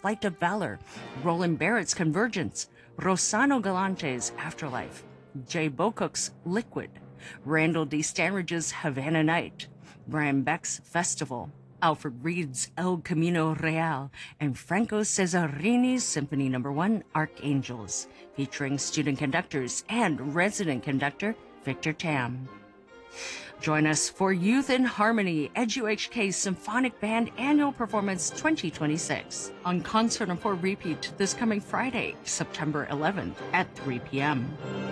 Flight of Valor, Roland Barrett's Convergence, Rossano Galante's Afterlife, Jay Bocook's Liquid, Randall D. Stanridge's Havana Night, Brian Beck's Festival, Alfred Reed's El Camino Real, and Franco Cesarini's Symphony No. 1, Archangels, featuring student conductors and resident conductor Victor Tam. Join us for Youth in Harmony, EduHK's Symphonic Band Annual Performance 2026 on Concert on 4 Repeat this coming Friday, September 11th at 3 p.m.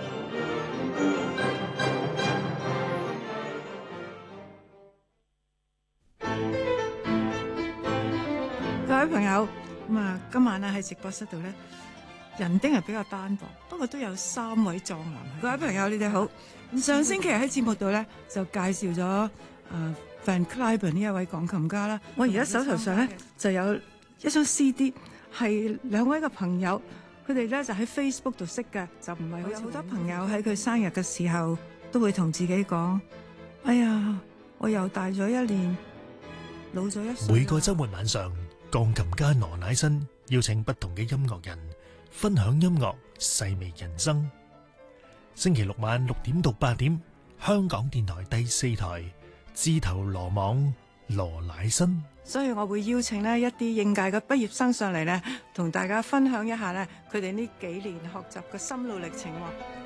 各位朋友，今晚喺直播室度咧，人丁係比較單薄，不過都有3位壯男。各位朋友，你哋好。上星期喺節目度咧就介紹咗Van Cliburn 呢一位鋼琴家啦。我而家手頭上咧就有一張 CD， 係2位嘅朋友，佢哋咧就喺 Facebook 度識嘅，就唔係有好多朋友喺佢生日嘅時候都會同自己講：哎呀，我又大咗1年，老咗1歲。 每個週末晚上，鋼琴家羅乃新邀請不同嘅音樂人分享音樂，細味人生。星期6晚6點到8點，香港電台第4台，自投羅網羅乃新。 所以我會邀請呢一啲應屆嘅畢業生上嚟呢，同大家分享一下呢佢哋呢幾年學習嘅心路歷程喎。